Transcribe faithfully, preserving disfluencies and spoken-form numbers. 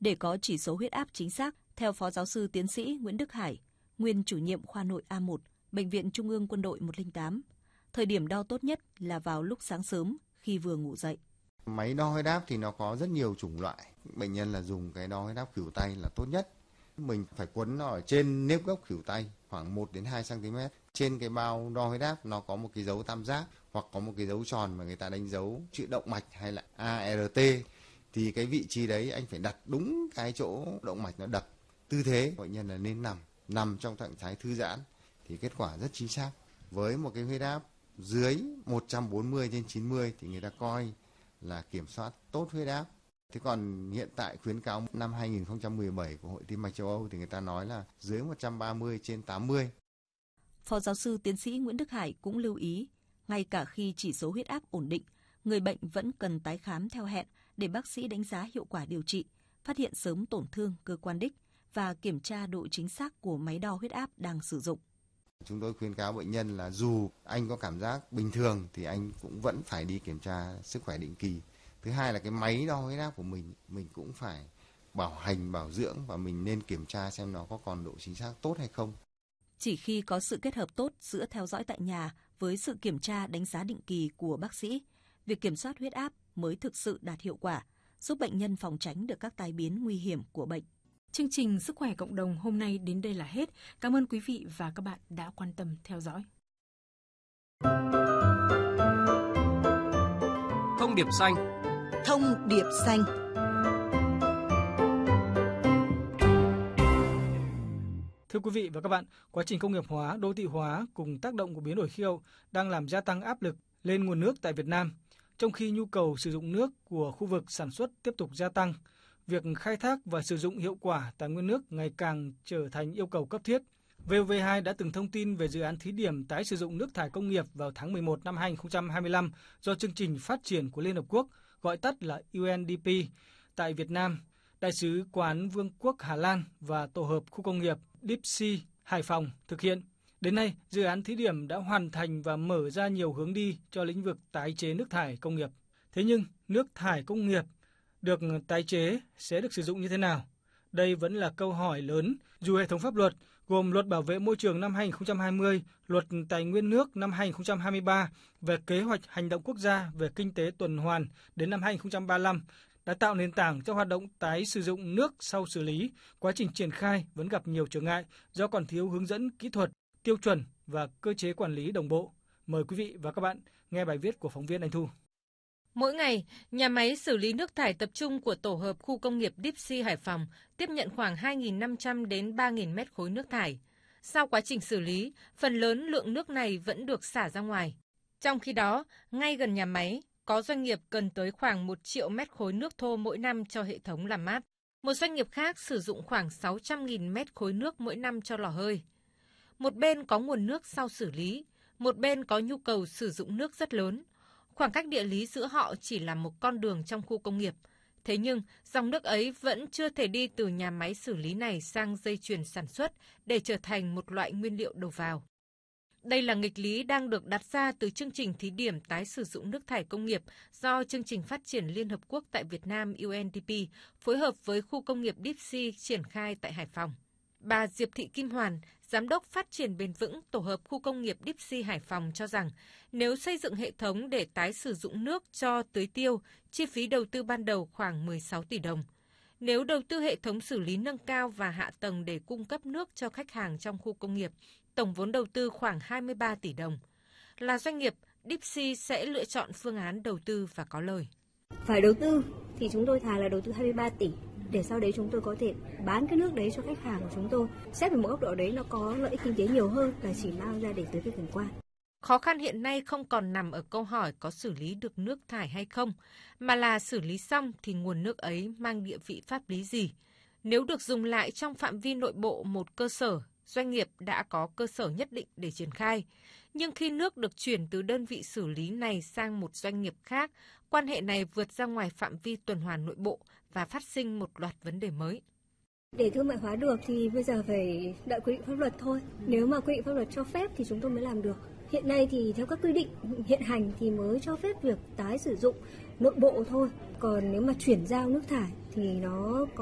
Để có chỉ số huyết áp chính xác, theo Phó Giáo sư Tiến sĩ Nguyễn Đức Hải, nguyên chủ nhiệm khoa nội A một, Bệnh viện Trung ương Quân đội một không tám, thời điểm đo tốt nhất là vào lúc sáng sớm khi vừa ngủ dậy. Máy đo huyết áp thì nó có rất nhiều chủng loại. Bệnh nhân là dùng cái đo huyết áp khuỷu tay là tốt nhất. Mình phải quấn nó ở trên nếp gốc khuỷu tay khoảng một đến hai xăng-ti-mét. Trên cái bao đo huyết áp nó có một cái dấu tam giác hoặc có một cái dấu tròn mà người ta đánh dấu chữ động mạch hay là a rờ tê. Thì cái vị trí đấy anh phải đặt đúng cái chỗ động mạch nó đập. Tư thế bệnh nhân là nên nằm, nằm trong trạng thái thư giãn thì kết quả rất chính xác. Với một cái huyết áp dưới một trăm bốn mươi trên chín mươi thì người ta coi là kiểm soát tốt huyết áp. Thế còn hiện tại khuyến cáo năm hai không một bảy của Hội Tim mạch châu Âu thì người ta nói là dưới một trăm ba mươi trên tám mươi. Phó Giáo sư Tiến sĩ Nguyễn Đức Hải cũng lưu ý, ngay cả khi chỉ số huyết áp ổn định, người bệnh vẫn cần tái khám theo hẹn để bác sĩ đánh giá hiệu quả điều trị, phát hiện sớm tổn thương cơ quan đích và kiểm tra độ chính xác của máy đo huyết áp đang sử dụng. Chúng tôi khuyến cáo bệnh nhân là dù anh có cảm giác bình thường thì anh cũng vẫn phải đi kiểm tra sức khỏe định kỳ. Thứ hai là cái máy đo huyết áp của mình, mình cũng phải bảo hành, bảo dưỡng và mình nên kiểm tra xem nó có còn độ chính xác tốt hay không. Chỉ khi có sự kết hợp tốt giữa theo dõi tại nhà với sự kiểm tra đánh giá định kỳ của bác sĩ, việc kiểm soát huyết áp mới thực sự đạt hiệu quả, giúp bệnh nhân phòng tránh được các tai biến nguy hiểm của bệnh. Chương trình Sức khỏe cộng đồng hôm nay đến đây là hết. Cảm ơn quý vị và các bạn đã quan tâm theo dõi. Thông điệp xanh. Thông điệp xanh. Thưa quý vị và các bạn, quá trình công nghiệp hóa, đô thị hóa cùng tác động của biến đổi khí hậu đang làm gia tăng áp lực lên nguồn nước tại Việt Nam. Trong khi nhu cầu sử dụng nước của khu vực sản xuất tiếp tục gia tăng, việc khai thác và sử dụng hiệu quả tài nguyên nước ngày càng trở thành yêu cầu cấp thiết. vê o vê hai đã từng thông tin về dự án thí điểm tái sử dụng nước thải công nghiệp vào tháng mười một năm hai không hai lăm do chương trình phát triển của Liên Hợp Quốc, gọi tắt là u en đê pê, tại Việt Nam. Đại sứ quán Vương quốc Hà Lan và tổ hợp khu công nghiệp Deepsea Hải Phòng thực hiện. Đến nay, dự án thí điểm đã hoàn thành và mở ra nhiều hướng đi cho lĩnh vực tái chế nước thải công nghiệp. Thế nhưng, nước thải công nghiệp được tái chế sẽ được sử dụng như thế nào? Đây vẫn là câu hỏi lớn, dù hệ thống pháp luật gồm Luật Bảo vệ Môi trường năm hai không hai không, Luật Tài nguyên nước năm hai không hai ba về Kế hoạch Hành động Quốc gia về Kinh tế tuần hoàn đến năm hai không ba lăm đã tạo nền tảng cho hoạt động tái sử dụng nước sau xử lý. Quá trình triển khai vẫn gặp nhiều trở ngại do còn thiếu hướng dẫn kỹ thuật, tiêu chuẩn và cơ chế quản lý đồng bộ. Mời quý vị và các bạn nghe bài viết của phóng viên Anh Thu. Mỗi ngày, nhà máy xử lý nước thải tập trung của tổ hợp khu công nghiệp Deepsea Hải Phòng tiếp nhận khoảng hai nghìn năm trăm đến ba nghìn mét khối nước thải. Sau quá trình xử lý, phần lớn lượng nước này vẫn được xả ra ngoài. Trong khi đó, ngay gần nhà máy, có doanh nghiệp cần tới khoảng một triệu mét khối nước thô mỗi năm cho hệ thống làm mát. Một doanh nghiệp khác sử dụng khoảng sáu trăm nghìn mét khối nước mỗi năm cho lò hơi. Một bên có nguồn nước sau xử lý, một bên có nhu cầu sử dụng nước rất lớn. Khoảng cách địa lý giữa họ chỉ là một con đường trong khu công nghiệp. Thế nhưng, dòng nước ấy vẫn chưa thể đi từ nhà máy xử lý này sang dây chuyền sản xuất để trở thành một loại nguyên liệu đầu vào. Đây là nghịch lý đang được đặt ra từ chương trình thí điểm tái sử dụng nước thải công nghiệp do Chương trình Phát triển Liên Hợp Quốc tại Việt Nam u en đê pê phối hợp với khu công nghiệp Deepsea triển khai tại Hải Phòng. Bà Diệp Thị Kim Hoàn, Giám đốc Phát triển Bền vững tổ hợp khu công nghiệp Deepsea Hải Phòng cho rằng nếu xây dựng hệ thống để tái sử dụng nước cho tưới tiêu, chi phí đầu tư ban đầu khoảng mười sáu tỷ đồng. Nếu đầu tư hệ thống xử lý nâng cao và hạ tầng để cung cấp nước cho khách hàng trong khu công nghiệp, tổng vốn đầu tư khoảng hai mươi ba tỷ đồng. Là doanh nghiệp, Deepsea sẽ lựa chọn phương án đầu tư và có lời. Phải đầu tư thì chúng tôi thà là đầu tư hai mươi ba tỷ. Để sau đấy chúng tôi có thể bán cái nước đấy cho khách hàng của chúng tôi. Xét về một góc độ đấy nó có lợi ích kinh tế nhiều hơn là chỉ mang ra để tưới cây cảnh quan. Khó khăn hiện nay không còn nằm ở câu hỏi có xử lý được nước thải hay không, mà là xử lý xong thì nguồn nước ấy mang địa vị pháp lý gì. Nếu được dùng lại trong phạm vi nội bộ một cơ sở, doanh nghiệp đã có cơ sở nhất định để triển khai. Nhưng khi nước được chuyển từ đơn vị xử lý này sang một doanh nghiệp khác, quan hệ này vượt ra ngoài phạm vi tuần hoàn nội bộ và phát sinh một loạt vấn đề mới. Để thương mại hóa được thì bây giờ phải đợi quy định pháp luật thôi. Nếu mà quy định pháp luật cho phép thì chúng tôi mới làm được. Hiện nay thì theo các quy định hiện hành thì mới cho phép việc tái sử dụng nội bộ thôi. Còn nếu mà chuyển giao nước thải thì nó có